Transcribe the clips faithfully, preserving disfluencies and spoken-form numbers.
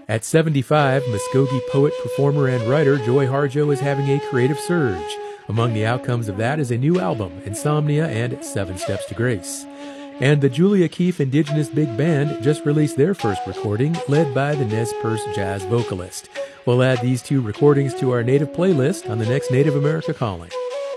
At seventy-five, Muskogee poet, performer, and writer Joy Harjo is having a creative surge. Among the outcomes of that is a new album, Insomnia and Seven Steps to Grace. And the Julia Keefe Indigenous Big Band just released their first recording, led by the Nez Perce jazz vocalist. We'll add these two recordings to our native playlist on the next Native America Calling.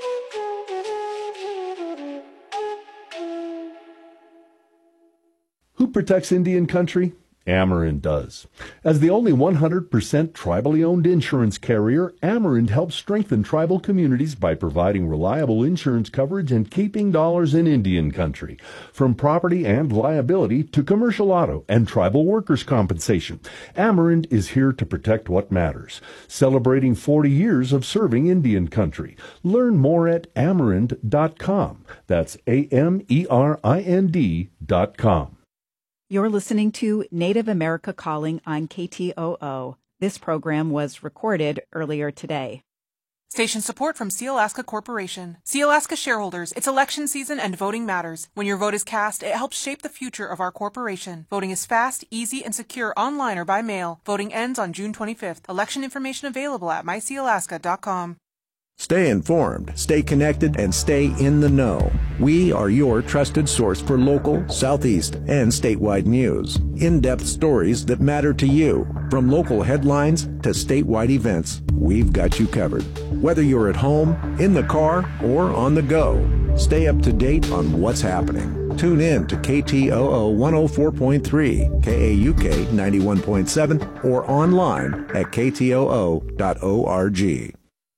Who protects Indian country? Amerind does. As the only one hundred percent tribally owned insurance carrier, Amerind helps strengthen tribal communities by providing reliable insurance coverage and keeping dollars in Indian country. From property and liability to commercial auto and tribal workers' compensation, Amerind is here to protect what matters. Celebrating forty years of serving Indian country. Learn more at amerind dot com. That's A M E R I N D dot com. You're listening to Native America Calling on K T O O. This program was recorded earlier today. Station support from Sealaska Corporation. Sealaska shareholders, it's election season and voting matters. When your vote is cast, it helps shape the future of our corporation. Voting is fast, easy, and secure online or by mail. Voting ends on June twenty-fifth. Election information available at my sealaska dot com. Stay informed, stay connected, and stay in the know. We are your trusted source for local, southeast, and statewide news. In-depth stories that matter to you. From local headlines to statewide events, we've got you covered. Whether you're at home, in the car, or on the go, stay up to date on what's happening. Tune in to K T O O one oh four point three, K A U K ninety-one point seven, or online at K T O O dot org.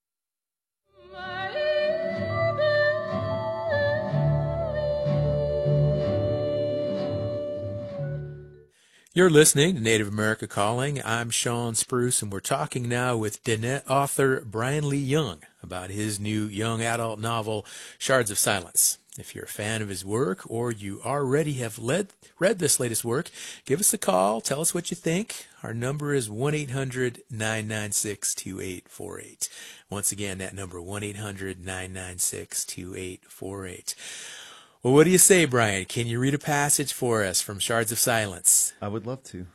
You're listening to Native America Calling. I'm Sean Spruce, and we're talking now with Diné author Brian Lee Young about his new young adult novel, Shards of Silence. If you're a fan of his work, or you already have led, read this latest work, give us a call. Tell us what you think. Our number is one eight hundred nine nine six two eight four eight. Once again, that number, one eight hundred nine nine six two eight four eight. Well, what do you say, Brian? Can you read a passage for us from Shards of Silence? I would love to.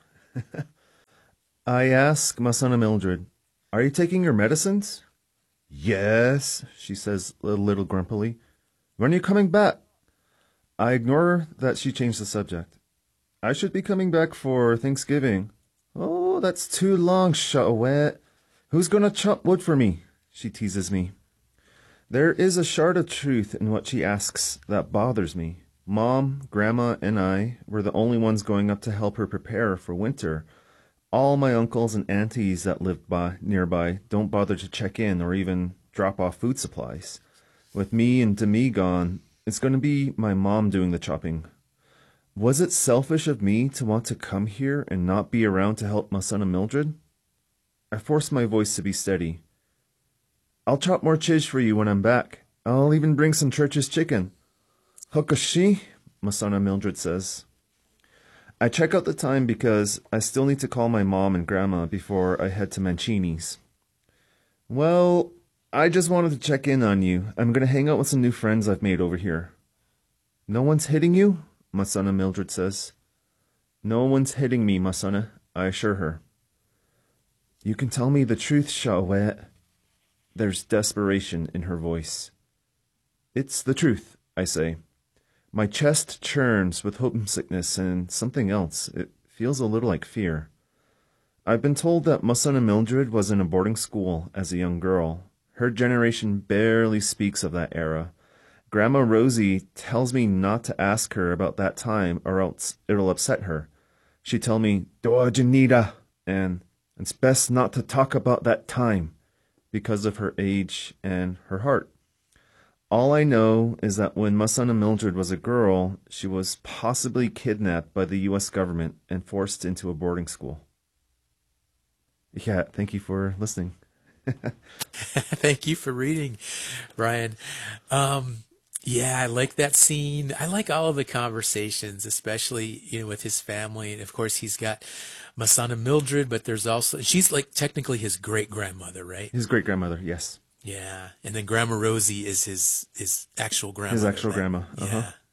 I ask Masana Mildred, "Are you taking your medicines?" "Yes," she says a little grumpily. "When are you coming back?" I ignore that she changed the subject. "I should be coming back for Thanksgiving." "Oh, that's too long, Shawet. Who's going to chop wood for me?" she teases me. There is a shard of truth in what she asks that bothers me. Mom, Grandma, and I were the only ones going up to help her prepare for winter. All my uncles and aunties that lived by nearby don't bother to check in or even drop off food supplies. With me and Demi gone, it's going to be my mom doing the chopping. Was it selfish of me to want to come here and not be around to help Masana Mildred? I force my voice to be steady. "I'll chop more chiz for you when I'm back. I'll even bring some church's chicken." "Hokoshi," Masana Mildred says. I check out the time because I still need to call my mom and grandma before I head to Mancini's. "Well, I just wanted to check in on you. I'm going to hang out with some new friends I've made over here." "No one's hitting you?" Masana Mildred says. "No one's hitting me, Masana," I assure her. "You can tell me the truth, Shawet." There's desperation in her voice. "It's the truth," I say. My chest churns with homesickness and something else. It feels a little like fear. I've been told that Masana Mildred was in a boarding school as a young girl. Her generation barely speaks of that era. Grandma Rosie tells me not to ask her about that time or else it'll upset her. She tell me, "Doa Janita," and it's best not to talk about that time, because of her age and her heart. All I know is that when Masana Mildred was a girl, she was possibly kidnapped by the U S government and forced into a boarding school. Yeah, thank you for listening. Thank you for reading, Brian. Um, yeah, I like that scene. I like all of the conversations, especially, you know, with his family. And of course, he's got Masana Mildred, but there's also, she's like technically his great grandmother, right? His great grandmother, yes. Yeah. And then Grandma Rosie is his, his actual grandmother. His actual right? grandma. Uh-huh. Yeah.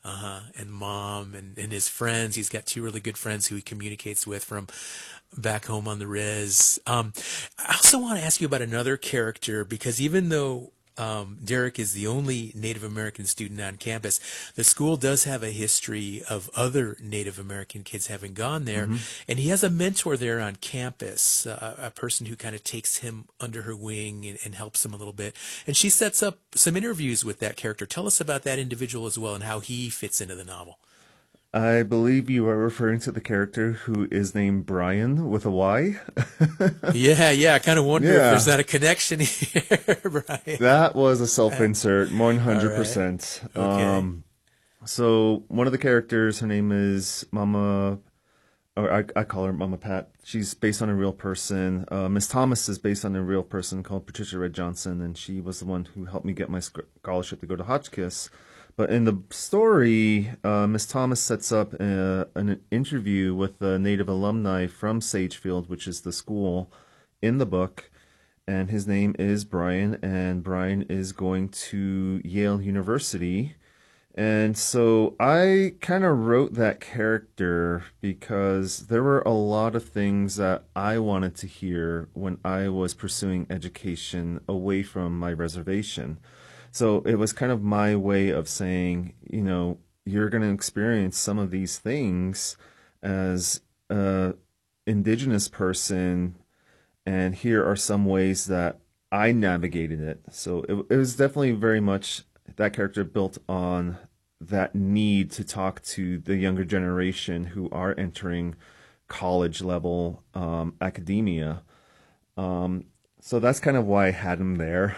Uh-huh. And mom and, and his friends. He's got two really good friends who he communicates with from back home on the res. Um, I also want to ask you about another character, because even though um, Derek is the only Native American student on campus, the school does have a history of other Native American kids having gone there. Mm-hmm. And he has a mentor there on campus, uh, a person who kind of takes him under her wing and, and helps him a little bit. And she sets up some interviews with that character. Tell us about that individual as well and how he fits into the novel. I believe you are referring to the character who is named Brian with a Y. yeah, yeah. I kind of wonder yeah. if there's not a connection here, Brian. That was a self-insert, one hundred percent. Right. Okay. Um, so one of the characters, her name is Mama, or I, I call her Mama Pat. She's based on a real person. Uh, Miss Thomas is based on a real person called Patricia Red Johnson, and she was the one who helped me get my scholarship to go to Hotchkiss. But in the story, uh, Miss Thomas sets up a, an interview with a Native alumni from Sagefield, which is the school in the book. And his name is Brian, and Brian is going to Yale University. And so I kind of wrote that character because there were a lot of things that I wanted to hear when I was pursuing education away from my reservation. So it was kind of my way of saying, you know, you're going to experience some of these things as an indigenous person, and here are some ways that I navigated it. So it, it was definitely very much that character built on that need to talk to the younger generation who are entering college level um, academia. Um, so that's kind of why I had him there.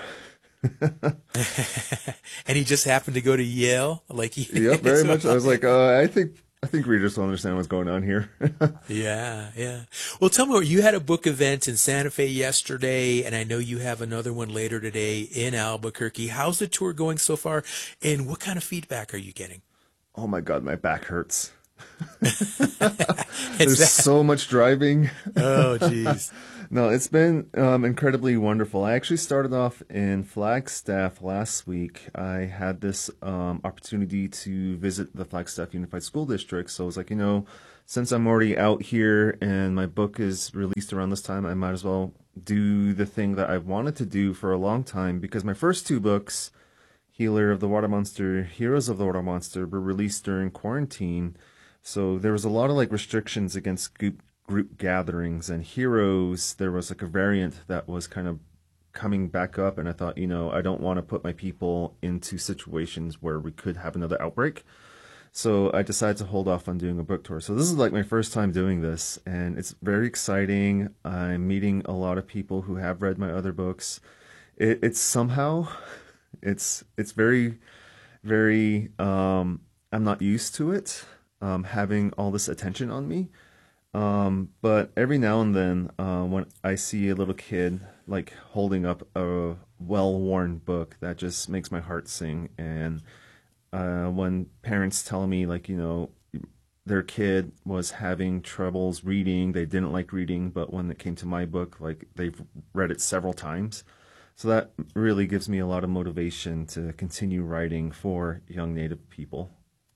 And he just happened to go to Yale, like he. Yep, very much. I was like, uh, I think, I think readers will understand what's going on here. yeah, yeah. Well, tell me, you had a book event in Santa Fe yesterday, and I know you have another one later today in Albuquerque. How's the tour going so far, and what kind of feedback are you getting? Oh my God, my back hurts. There's that... so much driving. Oh, geez. No, it's been um, incredibly wonderful. I actually started off in Flagstaff last week. I had this um, opportunity to visit the Flagstaff Unified School District. So I was like, you know, since I'm already out here and my book is released around this time, I might as well do the thing that I've wanted to do for a long time, because my first two books, Healer of the Water Monster, Heroes of the Water Monster, were released during quarantine. So there was a lot of like restrictions against group group gatherings, and Heroes, there was like a variant that was kind of coming back up, and I thought, you know, I don't want to put my people into situations where we could have another outbreak. So I decided to hold off on doing a book tour. So this is like my first time doing this, and it's very exciting. I'm meeting a lot of people who have read my other books. It, it's somehow, it's it's very, very, um, I'm not used to it, um, having all this attention on me. Um, but every now and then, uh, when I see a little kid like holding up a well-worn book, that just makes my heart sing. And uh, when parents tell me, like, you know, their kid was having troubles reading, they didn't like reading, but when it came to my book, like, they've read it several times. So that really gives me a lot of motivation to continue writing for young Native people.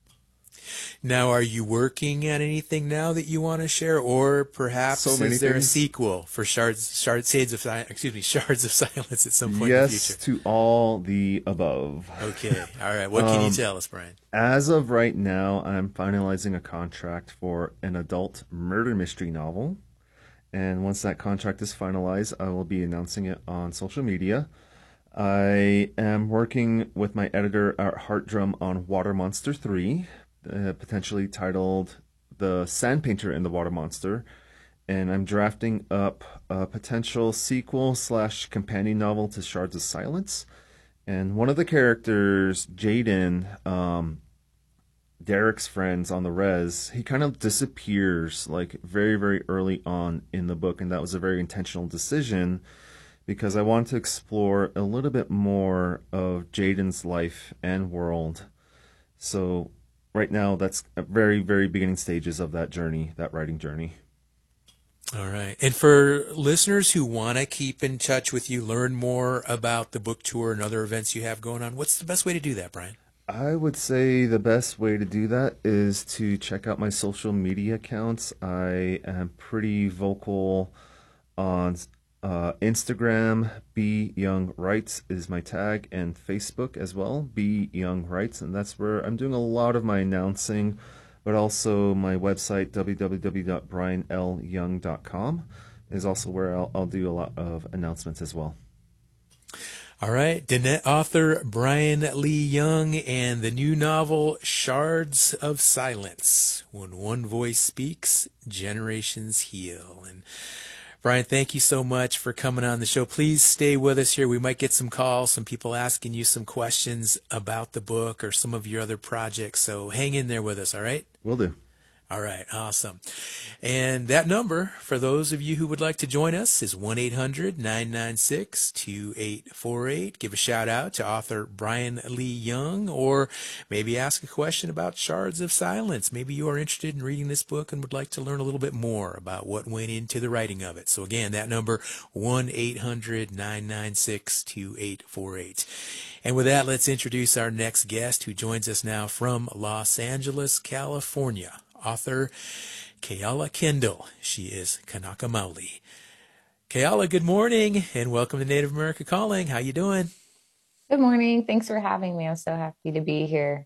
Now, are you working on anything now that you want to share, or perhaps so is there things. a sequel for Shards, Shards, Shades of Silence, excuse me, Shards of Silence at some point yes, in the future? Yes, to all the above. Okay, all right. What can um, you tell us, Brian? As of right now, I'm finalizing a contract for an adult murder mystery novel, and once that contract is finalized, I will be announcing it on social media. I am working with my editor at Heart Drum on Water Monster three. Uh, potentially titled The Sand Painter and the Water Monster, and I'm drafting up a potential sequel slash companion novel to Shards of Silence. And one of the characters, Jaden, um, Derek's friends on the res, he kind of disappears like very, very early on in the book, and that was a very intentional decision because I wanted to explore a little bit more of Jaden's life and world. So right now, that's at very, very beginning stages of that journey, that writing journey. All right. And for listeners who want to keep in touch with you, learn more about the book tour and other events you have going on, what's the best way to do that, Brian? I would say the best way to do that is to check out my social media accounts. I am pretty vocal on uh, Instagram. Be Young Writes is my tag, and Facebook as well. Be Young Writes, and that's where I'm doing a lot of my announcing, but also my website w w w dot brian l young dot com is also where I'll, I'll do a lot of announcements as well. All right, Danette author Brian Lee Young and the new novel Shards of Silence. When one voice speaks, generations heal. And Brian, thank you so much for coming on the show. Please stay with us here. We might get some calls, some people asking you some questions about the book or some of your other projects. So hang in there with us, all right? Will do. All right, awesome. And that number, for those of you who would like to join us, is one eight hundred nine nine six two eight four eight. Give a shout out to author Brian Lee Young, or maybe ask a question about Shards of Silence. Maybe you are interested in reading this book and would like to learn a little bit more about what went into the writing of it. So again, that number, one eight hundred nine nine six two eight four eight. And with that, let's introduce our next guest, who joins us now from Los Angeles, California. Author Keala Kendall. She is Kanaka Maoli. Keala, good morning, and welcome to Native America Calling. How you doing? Good morning. Thanks for having me. I'm so happy to be here.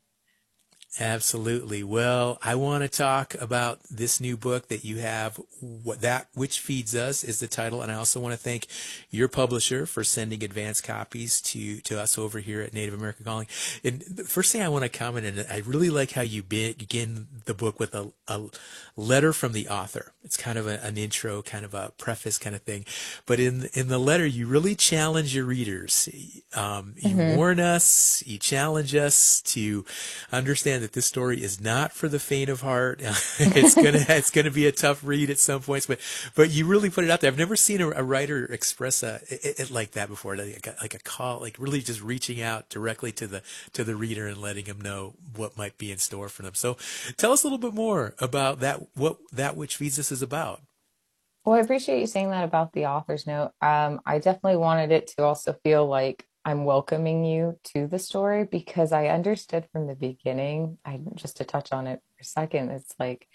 Absolutely. Well, I want to talk about this new book that you have. What That Which Feeds Us is the title, and I also want to thank your publisher for sending advance copies to to us over here at Native America Calling. And the first thing I want to comment, and I really like how you begin the book with a, a letter from the author. It's kind of a, an intro, kind of a preface kind of thing. But in in the letter, you really challenge your readers. Um, you mm-hmm. warn us, you challenge us to understand that this story is not for the faint of heart. it's gonna it's gonna be a tough read at some points, but but you really put it out there. I've never seen a, a writer express a, it, it like that before, like a, like a call, like really just reaching out directly to the to the reader and letting them know what might be in store for them. So, tell us a little bit more about that. What That Which Feeds Us is about. Well, I appreciate you saying that about the author's note. Um, I definitely wanted it to also feel like I'm welcoming you to the story, because I understood from the beginning, I just to touch on it for a second, it's like,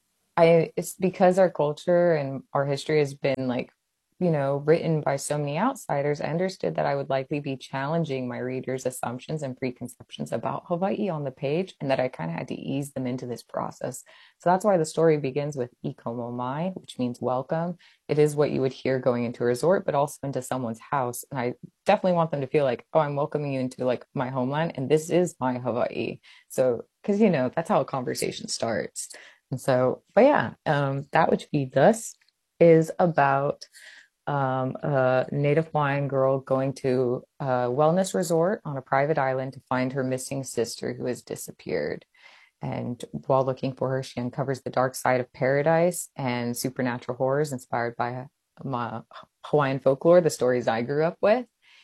I, it's because our culture and our history has been like, you know, written by so many outsiders. I understood that I would likely be challenging my readers' assumptions and preconceptions about Hawaii on the page, and that I kind of had to ease them into this process. So that's why the story begins with Ikomo Mai, which means welcome. It is what you would hear going into a resort, but also into someone's house. And I definitely want them to feel like, oh, I'm welcoming you into like my homeland, and this is my Hawaii. So, because, you know, that's how a conversation starts. And so, but yeah, um, That Which Feeds Us is about Um, a Native Hawaiian girl going to a wellness resort on a private island to find her missing sister who has disappeared. And while looking for her, she uncovers the dark side of paradise and supernatural horrors inspired by my Hawaiian folklore, the stories I grew up with.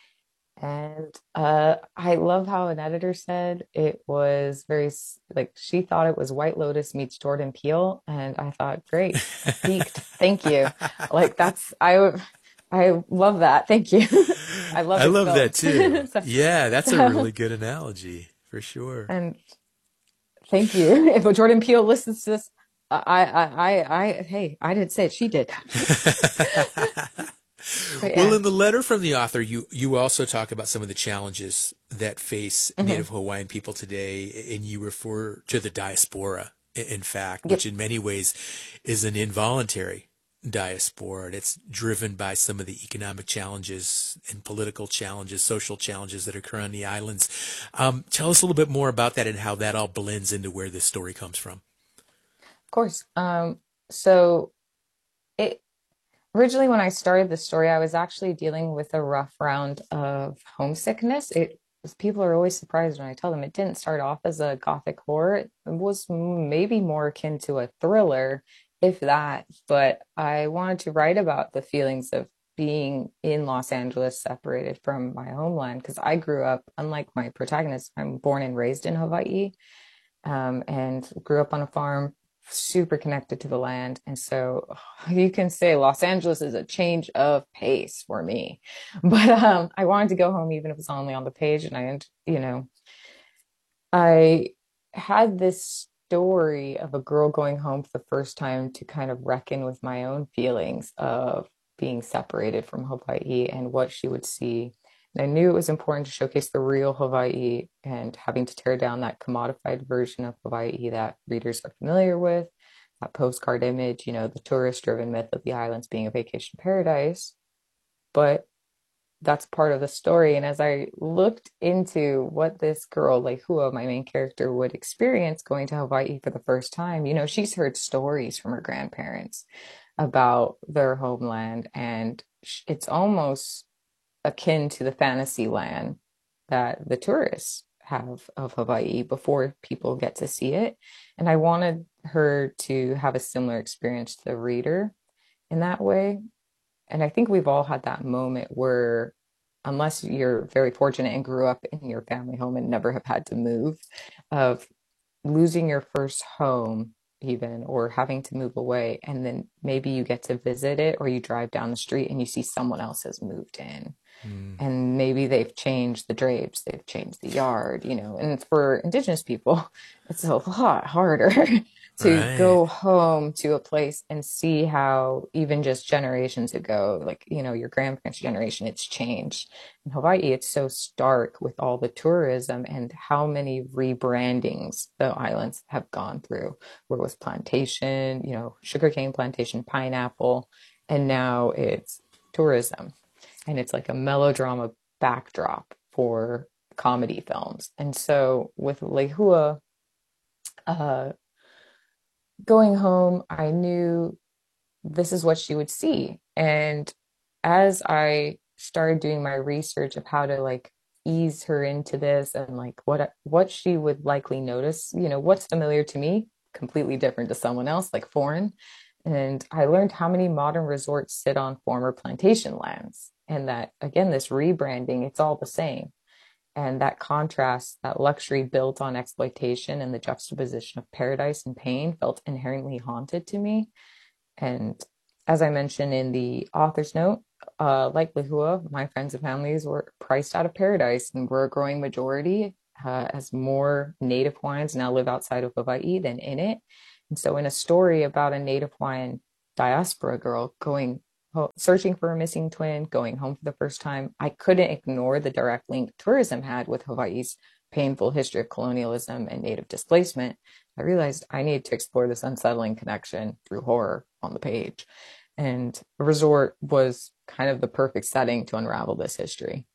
And uh, I love how an editor said it was very, like, she thought it was White Lotus meets Jordan Peele. And I thought, great, peaked. Thank you. Like, that's, I I love that. Thank you. I love I love film. that too. So, yeah, that's a really good analogy for sure. And thank you. If Jordan Peele listens to this, I, I, I, I, hey, I didn't say it. She did. Yeah. Well, in the letter from the author, you, you also talk about some of the challenges that face mm-hmm. Native Hawaiian people today, and you refer to the diaspora, in fact, yep. which in many ways is an involuntary diaspora. And it's driven by some of the economic challenges and political challenges, social challenges that occur on the islands. Um, tell us a little bit more about that and how that all blends into where this story comes from. Of course. Um, so it, Originally, when I started the story, I was actually dealing with a rough round of homesickness. It people are always surprised when I tell them it didn't start off as a gothic horror. It was maybe more akin to a thriller, if that. But I wanted to write about the feelings of being in Los Angeles, separated from my homeland, because I grew up, unlike my protagonist, I'm born and raised in Hawaii, um, and grew up on a farm, super connected to the land. And so you can say Los Angeles is a change of pace for me, but um, I wanted to go home, even if it was only on the page. And I, you know, I had this story of a girl going home for the first time to kind of reckon with my own feelings of being separated from Hawaii and what she would see. And I knew it was important to showcase the real Hawaii and having to tear down that commodified version of Hawaii that readers are familiar with, that postcard image, you know, the tourist-driven myth of the islands being a vacation paradise. But that's part of the story. And as I looked into what this girl, Lehua, my main character, would experience going to Hawaii for the first time, you know, she's heard stories from her grandparents about their homeland, and it's almost akin to the fantasy land that the tourists have of Hawaii before people get to see it. And I wanted her to have a similar experience to the reader in that way. And I think we've all had that moment where, unless you're very fortunate and grew up in your family home and never have had to move, of losing your first home, even, or having to move away. And then maybe you get to visit it, or you drive down the street and you see someone else has moved in. Mm. And maybe they've changed the drapes, they've changed the yard, you know. And for Indigenous people, it's a lot harder to right. go home to a place and see how even just generations ago, like, you know, your grandparents' generation, it's changed. In Hawaii, it's so stark with all the tourism and how many rebrandings the islands have gone through, where it was plantation, you know, sugarcane plantation, pineapple, and now it's tourism. And it's like a melodrama backdrop for comedy films. And so with Lehua, uh, going home, I knew this is what she would see. And as I started doing my research of how to like ease her into this and like what what she would likely notice, you know, what's familiar to me, completely different to someone else, like foreign. And I learned how many modern resorts sit on former plantation lands. And that, again, this rebranding, it's all the same. And that contrast, that luxury built on exploitation and the juxtaposition of paradise and pain felt inherently haunted to me. And as I mentioned in the author's note, uh, like Lehua, my friends and families were priced out of paradise, and we're a growing majority uh, as more Native Hawaiians now live outside of Hawaii than in it. And so in a story about a Native Hawaiian diaspora girl going searching for a missing twin, going home for the first time, I couldn't ignore the direct link tourism had with Hawaii's painful history of colonialism and native displacement. I realized I needed to explore this unsettling connection through horror on the page. And a resort was kind of the perfect setting to unravel this history.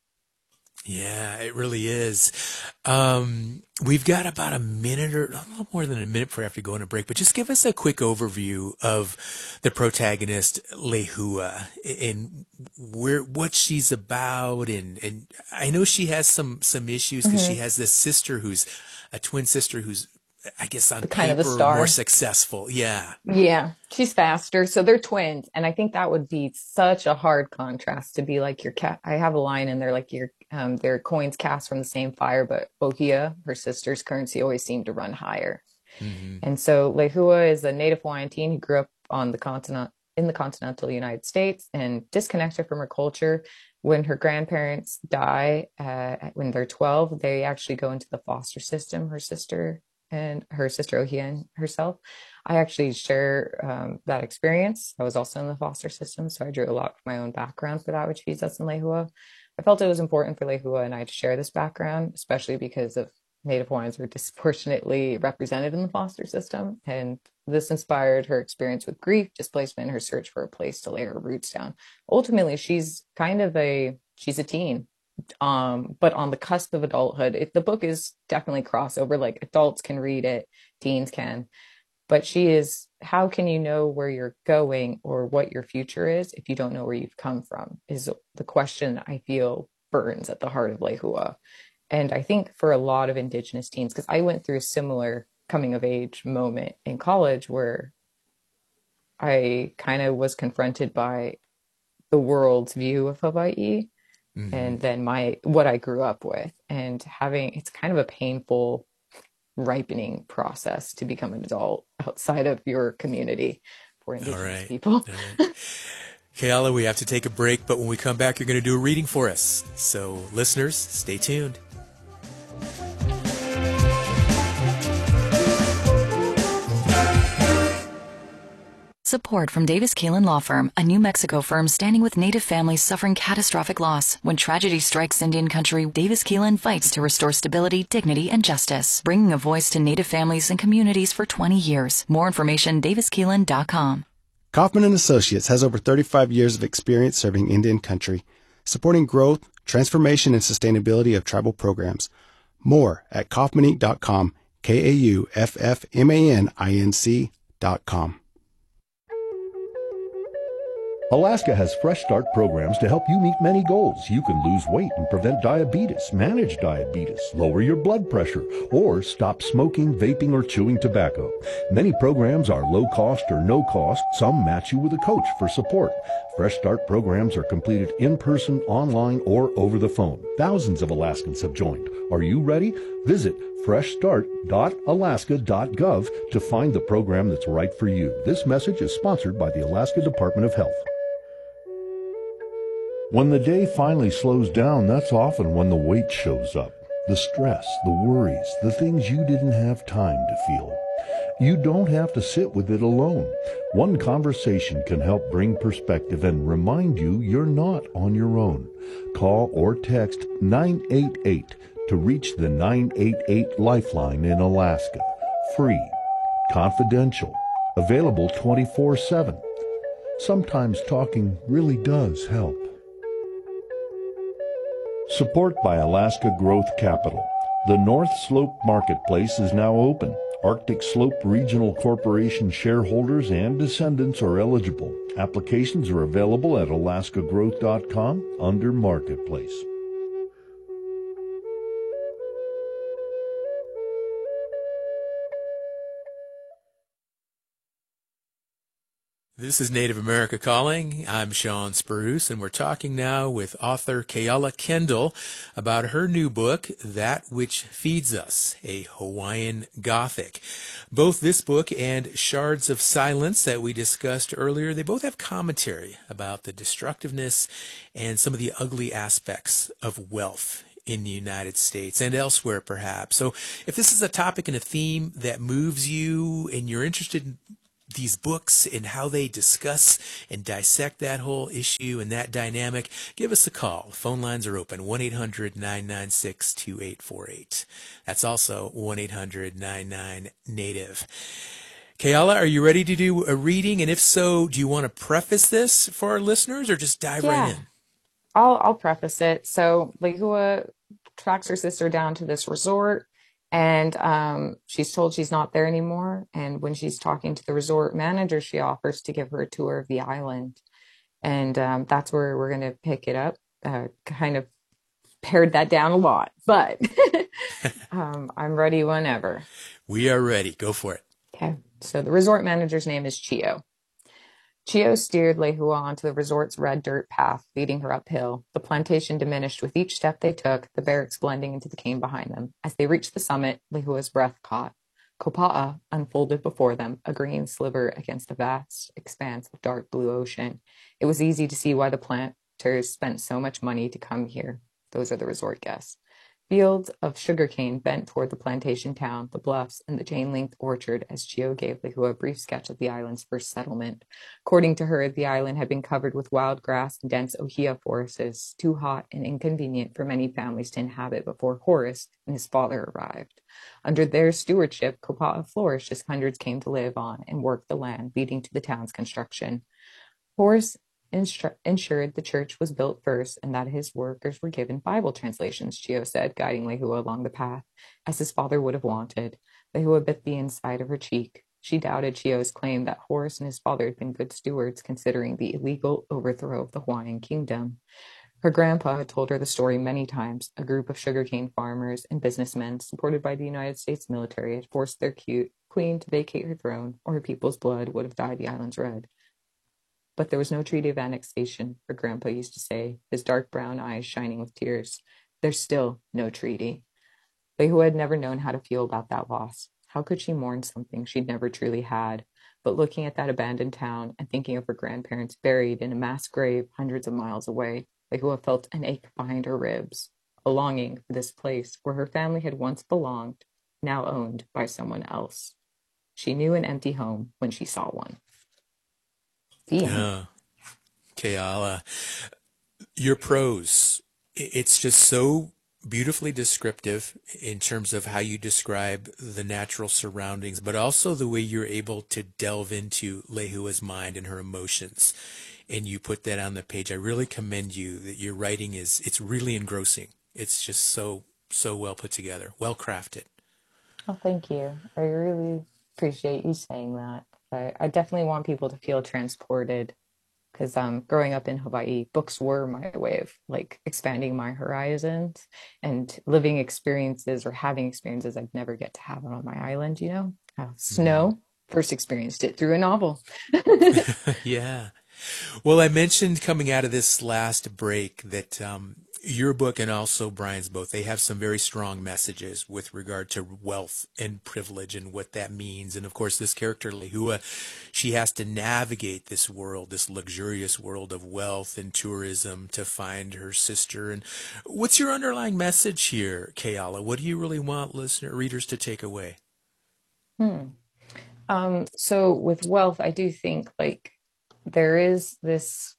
Yeah, it really is. Um, we've got about a minute or a little more than a minute before I have to go on a break, but just give us a quick overview of the protagonist, Lehua, and where, what she's about. And, and I know she has some, some issues because mm-hmm. she has this sister who's a twin sister who's, I guess, on kind paper, of a star. More successful. Yeah. Yeah. She's faster. So they're twins. And I think that would be such a hard contrast to be like your cat. I have a line in there, like your, um, their coins cast from the same fire, but Ohia, her sister's currency, always seemed to run higher. Mm-hmm. And so Lehua is a Native Hawaiian teen who grew up on the continent, in the continental United States, and disconnected from her culture. When her grandparents die, uh, when they're twelve, they actually go into the foster system, her sister and her sister Ohia herself. I actually share um, that experience. I was also in the foster system, so I drew a lot from my own background for that, which feeds us in Lehua. I felt it was important for Lehua and I to share this background, especially because of Native Hawaiians were disproportionately represented in the foster system. And this inspired her experience with grief, displacement, and her search for a place to lay her roots down. Ultimately, she's kind of a, she's a teen. Um, but on the cusp of adulthood. It, the book is definitely crossover, like adults can read it, teens can, but she is, how can you know where you're going or what your future is if you don't know where you've come from, is the question I feel burns at the heart of Lehua. And I think for a lot of Indigenous teens, because I went through a similar coming of age moment in college where I kind of was confronted by the world's view of Hawaii. Mm-hmm. And then my, what I grew up with, and having, it's kind of a painful ripening process to become an adult outside of your community for Indigenous All right. people. All right. Keala, we have to take a break, but when we come back, you're going to do a reading for us. So listeners, stay tuned. Support from Davis Keelan Law Firm, a New Mexico firm standing with Native families suffering catastrophic loss. When tragedy strikes Indian country, Davis Keelan fights to restore stability, dignity, and justice, bringing a voice to Native families and communities for twenty years. More information, davis keelan dot com. Kaufman and Associates has over thirty-five years of experience serving Indian country, supporting growth, transformation, and sustainability of tribal programs. More at kaufman inc dot com, K A U F F M A N I N C dot com. Alaska has Fresh Start programs to help you meet many goals. You can lose weight and prevent diabetes, manage diabetes, lower your blood pressure, or stop smoking, vaping, or chewing tobacco. Many programs are low cost or no cost. Some match you with a coach for support. Fresh Start programs are completed in person, online, or over the phone. Thousands of Alaskans have joined. Are you ready? Visit fresh start dot alaska dot gov to find the program that's right for you. This message is sponsored by the Alaska Department of Health. When the day finally slows down, that's often when the weight shows up. The stress, the worries, the things you didn't have time to feel. You don't have to sit with it alone. One conversation can help bring perspective and remind you you're not on your own. Call or text nine eight eight to reach the nine eight eight Lifeline in Alaska. Free, confidential, available twenty-four seven. Sometimes talking really does help. Support by Alaska Growth Capital. The North Slope Marketplace is now open. Arctic Slope Regional Corporation shareholders and descendants are eligible. Applications are available at alaska growth dot com under Marketplace. This is Native America Calling. I'm Sean Spruce, and we're talking now with author Keala Kendall about her new book, That Which Feeds Us, a Hawaiian Gothic. Both this book and Shards of Silence that we discussed earlier, they both have commentary about the destructiveness and some of the ugly aspects of wealth in the United States and elsewhere, perhaps. So if this is a topic and a theme that moves you and you're interested in these books and how they discuss and dissect that whole issue and that dynamic, give us a call. Phone lines are open, one eight hundred nine nine six two eight four eight. That's also one eight hundred nine nine native. Keala, are you ready to do a reading? And if so, do you want to preface this for our listeners or just dive Yeah, right in? I'll I'll preface it. So Lehua tracks her sister down to this resort, and um, she's told she's not there anymore. And when she's talking to the resort manager, she offers to give her a tour of the island. And um, that's where we're going to pick it up. Uh, kind of pared that down a lot, but um, I'm ready whenever. We are ready. Go for it. Okay. So the resort manager's name is Chio. Chio steered Lehua onto the resort's red dirt path, leading her uphill. The plantation diminished with each step they took, the barracks blending into the cane behind them. As they reached the summit, Lehua's breath caught. Kopa'a unfolded before them, a green sliver against the vast expanse of dark blue ocean. It was easy to see why the planters spent so much money to come here. Those are the resort guests. Fields of sugarcane bent toward the plantation town, the bluffs, and the chain-linked orchard as Chio gave Lehua a brief sketch of the island's first settlement. According to her, the island had been covered with wild grass and dense ohia forests, too hot and inconvenient for many families to inhabit before Horace and his father arrived. Under their stewardship, Kopa'a flourished as hundreds came to live on and work the land, leading to the town's construction. Horace Instru- ensured the church was built first and that his workers were given Bible translations, Chio said, guiding Lehua along the path, as his father would have wanted. Lehua bit the inside of her cheek. She doubted Chio's claim that Horace and his father had been good stewards, considering the illegal overthrow of the Hawaiian kingdom. Her grandpa had told her the story many times. A group of sugarcane farmers and businessmen, supported by the United States military, had forced their cute queen to vacate her throne, or her people's blood would have dyed the islands red. But there was no treaty of annexation, her grandpa used to say, his dark brown eyes shining with tears. There's still no treaty. Lehua had never known how to feel about that loss. How could she mourn something she'd never truly had? But looking at that abandoned town and thinking of her grandparents buried in a mass grave hundreds of miles away, Lehua felt an ache behind her ribs, a longing for this place where her family had once belonged, now owned by someone else. She knew an empty home when she saw one. The end. Yeah. Keala, your prose, i- it's just so beautifully descriptive in terms of how you describe the natural surroundings, but also the way you're able to delve into Lehua's mind and her emotions. And you put that on the page. I really commend you that your writing is, it's really engrossing. It's just so, so well put together, well crafted. Oh, thank you. I really appreciate you saying that. I, I definitely want people to feel transported because um, growing up in Hawaii, books were my way of like expanding my horizons and living experiences or having experiences I'd never get to have on my island, you know? Uh, Mhm. snow, first experienced it through a novel. Yeah. Well, I mentioned coming out of this last break that um, your book and also Brian's both, they have some very strong messages with regard to wealth and privilege and what that means. And of course, this character, Lehua, she has to navigate this world, this luxurious world of wealth and tourism to find her sister. And what's your underlying message here, Keala? What do you really want listener readers to take away? Hmm. Um, so with wealth, I do think like there is this,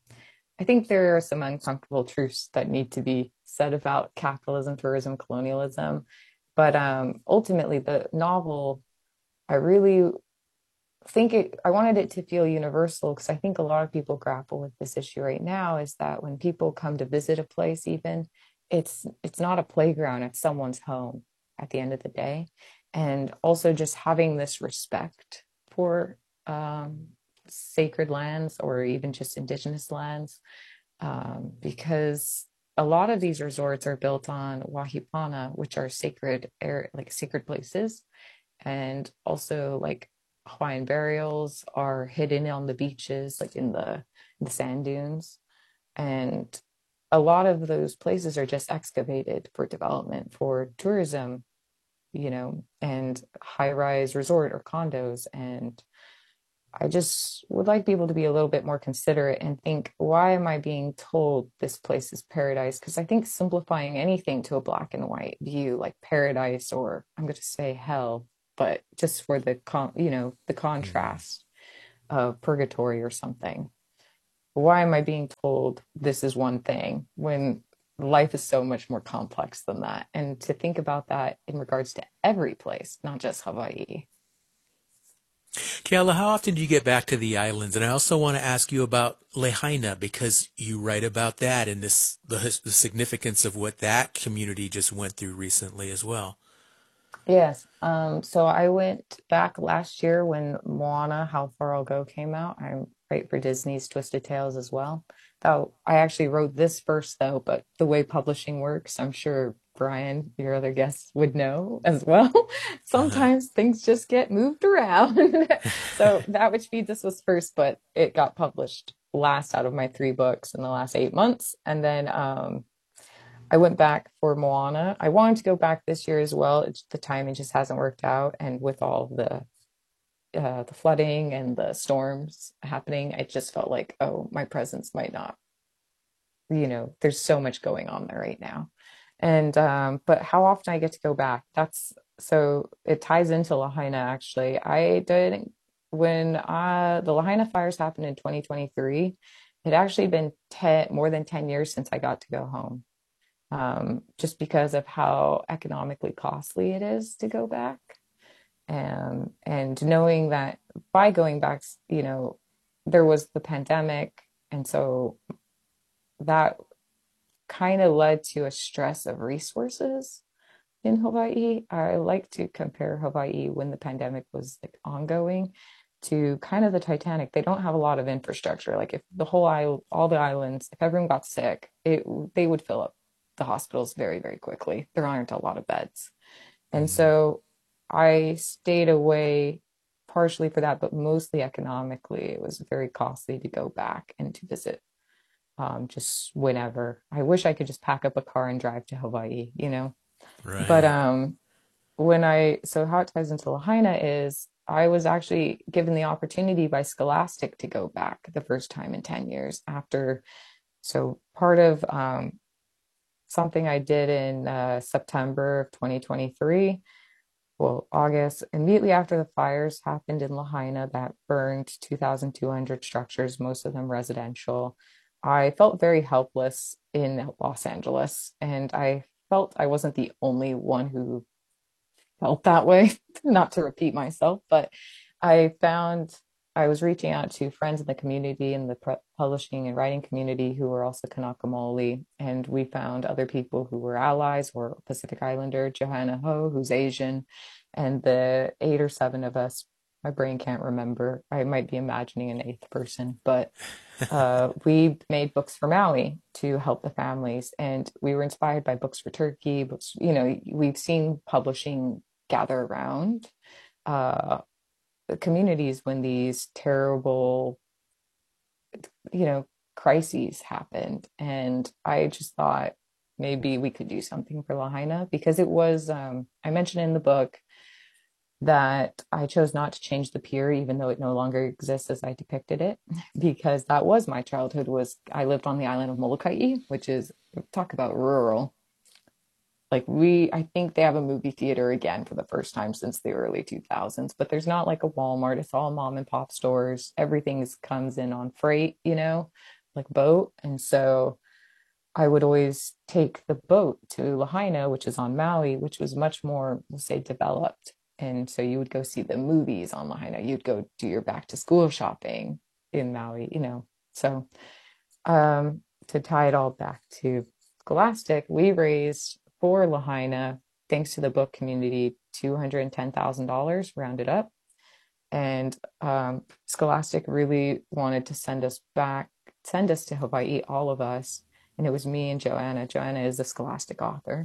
I think there are some uncomfortable truths that need to be said about capitalism, tourism, colonialism. But um, ultimately, the novel, I really think it, I wanted it to feel universal because I think a lot of people grapple with this issue right now is that when people come to visit a place, even it's it's not a playground, it's someone's home at the end of the day. And also just having this respect for um, sacred lands or even just indigenous lands, um, because a lot of these resorts are built on wahipana, which are sacred air, like sacred places, and also like Hawaiian burials are hidden on the beaches, like in the the sand dunes, and a lot of those places are just excavated for development for tourism, you know, and high-rise resort or condos. And I just would like people to be a little bit more considerate and think, why am I being told this place is paradise? Because I think simplifying anything to a black and white view, like paradise, or I'm going to say hell, but just for the con, you know, the Mhm. contrast of purgatory or something. Why am I being told this is one thing when life is so much more complex than that? And to think about that in regards to every place, not just Hawaii. Kayla, how often do you get back to the islands? And I also want to ask you about Lahaina because you write about that and this the, the significance of what that community just went through recently as well. Yes. Um, so I went back last year when Moana, How Far I'll Go came out. I write for Disney's Twisted Tales as well. Though I actually wrote this first though, but the way publishing works, I'm sure Brian, your other guests, would know as well. Uh-huh. Sometimes things just get moved around. So That Which Feeds Us was first, but it got published last out of my three books in the last eight months. And then um I went back for Moana. I wanted to go back this year as well. It's, the timing just hasn't worked out, and with all the uh, the flooding and the storms happening, it just felt like, oh, my presence might not. You know, there's so much going on there right now, and um, but how often I get to go back? That's so it ties into Lahaina actually. I did when uh, the Lahaina fires happened in twenty twenty-three. It actually been ten more than ten years since I got to go home, um, just because of how economically costly it is to go back. Um, and knowing that by going back, you know, there was the pandemic. And so that kind of led to a stress of resources in Hawaii. I like to compare Hawaii when the pandemic was like ongoing to kind of the Titanic. They don't have a lot of infrastructure. Like if the whole island, all the islands, if everyone got sick, it they would fill up the hospitals very, very quickly. There aren't a lot of beds. And Mhm. so I stayed away partially for that, but mostly economically. It was very costly to go back and to visit um, just whenever. I wish I could just pack up a car and drive to Hawaii, you know? But Right. um, when I, so how it ties into Lahaina is I was actually given the opportunity by Scholastic to go back the first time in ten years after. So part of um, something I did in uh, September of twenty twenty-three, well, August, immediately after the fires happened in Lahaina that burned two thousand two hundred structures, most of them residential. I felt very helpless in Los Angeles, and I felt I wasn't the only one who felt that way, not to repeat myself, but I found I was reaching out to friends in the community, in the pu- publishing and writing community, who were also Kanaka Maoli, and we found other people who were allies, or Pacific Islander, Johanna Ho, who's Asian, and the eight or seven of us, my brain can't remember, I might be imagining an eighth person, but uh, we made books for Maui to help the families, and we were inspired by Books for Turkey, books, you know, we've seen publishing gather around uh, the communities when these terrible, you know, crises happened. And I just thought maybe we could do something for Lahaina, because it was, um, I mentioned in the book that I chose not to change the pier, even though it no longer exists as I depicted it, because that was my childhood. Was I lived on the island of Molokai, which is, talk about rural. Like we, I think they have a movie theater again for the first time since the early two thousands, but there's not like a Walmart. It's all mom and pop stores. Everything is, comes in on freight, you know, like boat. And so I would always take the boat to Lahaina, which is on Maui, which was much more, we'll say, developed. And so you would go see the movies on Lahaina. You'd go do your back to school shopping in Maui, you know. So um, to tie it all back to Scholastic, we raised for Lahaina, thanks to the book community, two hundred ten thousand dollars rounded up. And um, Scholastic really wanted to send us back, send us to Hawaii, all of us. And it was me and Joanna. Joanna is a Scholastic author.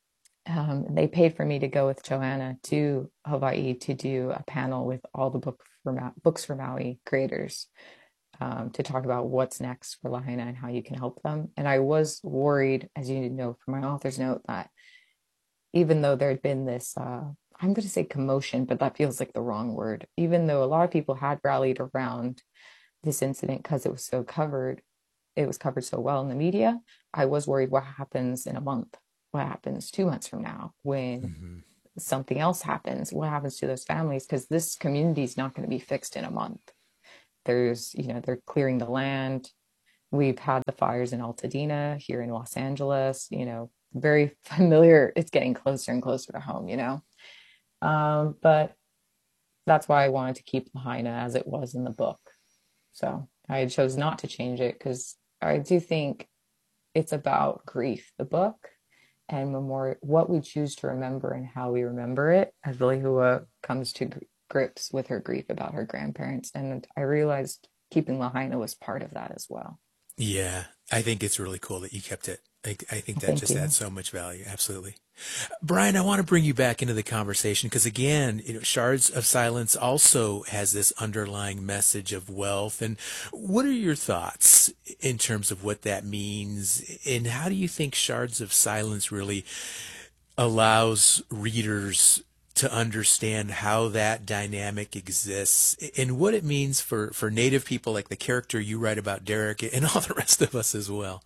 Um, they paid for me to go with Joanna to Hawaii to do a panel with all the book for Ma- Books for Maui creators, um, to talk about what's next for Lahaina and how you can help them. And I was worried, as you know from my author's note, that even though there had been this, uh, I'm going to say commotion, but that feels like the wrong word, even though a lot of people had rallied around this incident because it was so covered, it was covered so well in the media, I was worried what happens in a month. What happens two months from now when mm-hmm. something else happens? What happens to those families? Because this community is not going to be fixed in a month. There's, you know, they're clearing the land. We've had the fires in Altadena, here in Los Angeles, you know, very familiar. It's getting closer and closer to home, you know. Um, but that's why I wanted to keep Lahaina as it was in the book. So I chose not to change it because I do think it's about grief, the book, and memorial, what we choose to remember and how we remember it, as Lehua comes to gr- grips with her grief about her grandparents. And I realized keeping Lahaina was part of that as well. Yeah, I think it's really cool that you kept it. I, I think that Thank just you. adds so much value. Absolutely. Brian, I want to bring you back into the conversation because, again, you know, Shards of Silence also has this underlying message of wealth. And what are your thoughts in terms of what that means? And how do you think Shards of Silence really allows readers to understand how that dynamic exists and what it means for, for Native people, like the character you write about, Derek, and all the rest of us as well?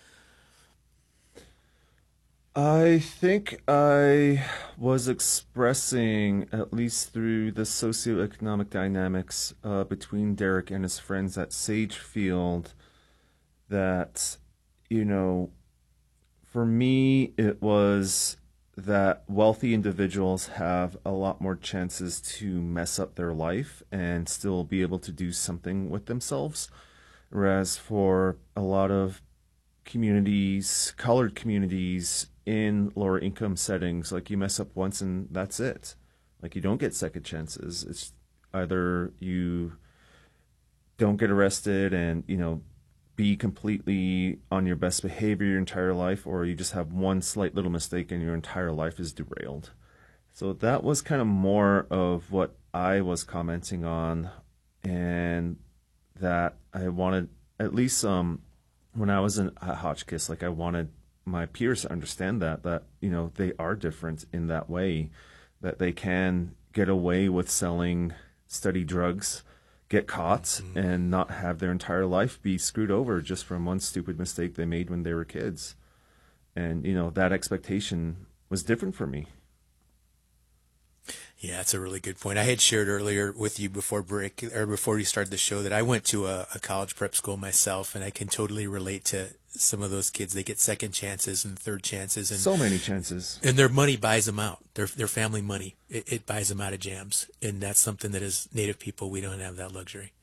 I think I was expressing, at least through the socioeconomic dynamics uh, between Derek and his friends at Sagefield, that, you know, for me, it was that wealthy individuals have a lot more chances to mess up their life and still be able to do something with themselves. Whereas for a lot of communities, colored communities in lower income settings, like you mess up once and that's it. Like you don't get second chances. It's either you don't get arrested and, you know, be completely on your best behavior your entire life, or you just have one slight little mistake and your entire life is derailed. So that was kind of more of what I was commenting on, and that I wanted, at least um, when I was in at Hotchkiss, like I wanted my peers to understand that, that, you know, they are different in that way, that they can get away with selling steady drugs, get caught, mm-hmm. and not have their entire life be screwed over just from one stupid mistake they made when they were kids. And, you know, that expectation was different for me. Yeah, that's a really good point. I had shared earlier with you before break or before you started the show that I went to a, a college prep school myself, and I can totally relate to some of those kids. They get second chances and third chances, and So many chances. and their money buys them out. Their their family money it, it buys them out of jams, and that's something that as Native people we don't have that luxury.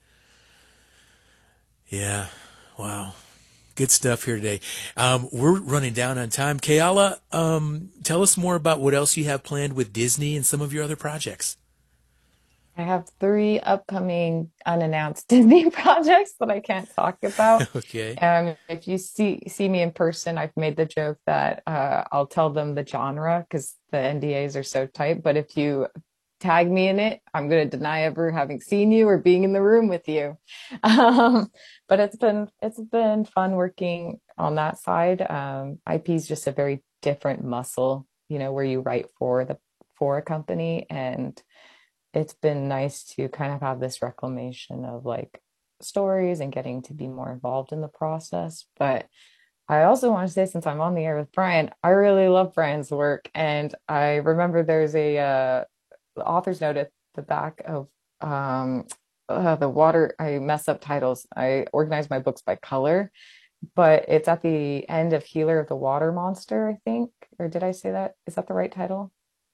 Yeah, wow. Good stuff here today. Um, we're running down on time. Keala, um, tell us more about what else you have planned with Disney and some of your other projects. I have three upcoming unannounced Disney projects that I can't talk about. Okay. Um, if you see see me in person, I've made the joke that uh, I'll tell them the genre because the N D As are so tight. But if you tag me in it, I'm going to deny ever having seen you or being in the room with you. Um, but it's been it's been fun working on that side. Um, I P is just a very different muscle, you know, where you write for the for a company, and it's been nice to kind of have this reclamation of like stories and getting to be more involved in the process. But I also want to say, since I'm on the air with Brian, I really love Brian's work, and I remember there's a uh, author's note at the back of um, uh, the water. I mess up titles. I organize my books by color, but it's at the end of Healer of the Water Monster, I think. Or did I say that? Is that the right title?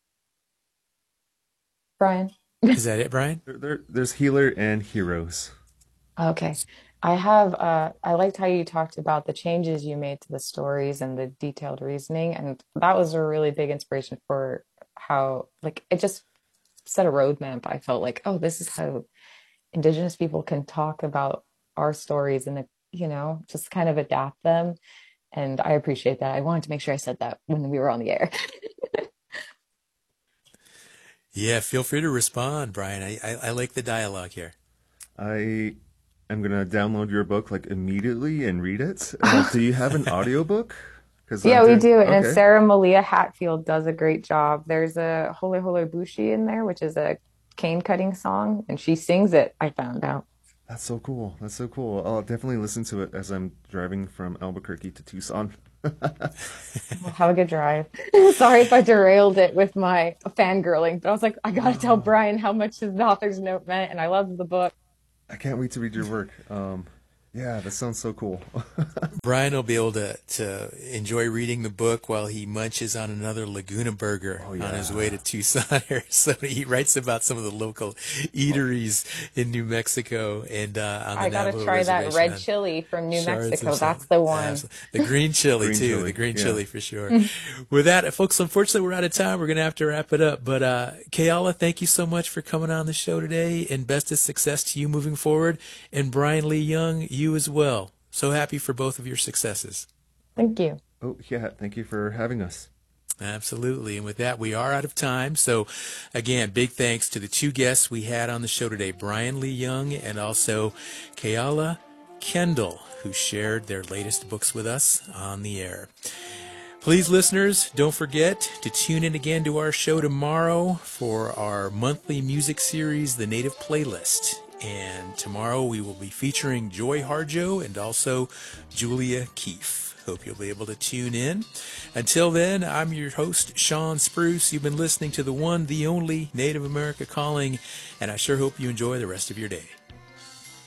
Brian? Is that it, Brian? There, there, there's Healer and Heroes. Okay. I have, uh, I liked how you talked about the changes you made to the stories and the detailed reasoning. And that was a really big inspiration for how, like, it just set a roadmap. I felt like, oh, this is how Indigenous people can talk about our stories and, you know, just kind of adapt them. And I appreciate that. I wanted to make sure I said that when we were on the air. Yeah, feel free to respond, Brian. I, I, I like the dialogue here. I am going to download your book like immediately and read it. Uh, do you have an audiobook? Yeah, we do. And Okay. Sarah Malia Hatfield does a great job. There's a Hole Hole Bushi in there, which is a cane cutting song, and she sings it, I found out. That's so cool. That's so cool. I'll definitely listen to it as I'm driving from Albuquerque to Tucson. Well, have a good drive. Sorry if I derailed it with my fangirling, but I was like, I gotta tell Brian how much his author's note meant, and I loved the book. I can't wait to read your work. Um, yeah, that sounds so cool. Brian will be able to, to enjoy reading the book while he munches on another Laguna burger Oh, yeah. on his way to Tucson. So he writes about some of the local eateries in New Mexico and uh, on the I gotta Navajo try that reservation red on chili from New Shards of Mexico. Sun. That's the one. Absolutely. The green chili, Green too. chili, The green yeah. chili for sure. With that, folks, unfortunately, we're out of time. We're going to have to wrap it up. But uh, Keala, thank you so much for coming on the show today, and best of success to you moving forward. And Brian Lee Young, you as well. So happy for both of your successes. Thank you. Oh, yeah. Thank you for having us. Absolutely. And with that, we are out of time. So again, big thanks to the two guests we had on the show today, Brian Lee Young and also Keala Kendall, who shared their latest books with us on the air. Please, listeners, don't forget to tune in again to our show tomorrow for our monthly music series, The Native Playlist. And tomorrow we will be featuring Joy Harjo and also Julia Keefe. Hope you'll be able to tune in. Until then, I'm your host, Sean Spruce. You've been listening to the one, the only Native America Calling, and I sure hope you enjoy the rest of your day.